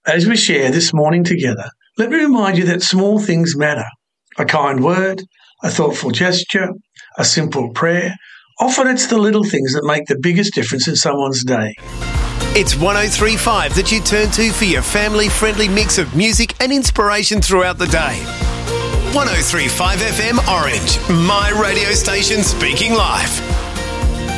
As we share this morning together, let me remind you that small things matter. A kind word, a thoughtful gesture, a simple prayer. Often it's the little things that make the biggest difference in someone's day. It's 103.5 that you turn to for your family-friendly mix of music and inspiration throughout the day. 103.5 FM Orange, my radio station speaking life.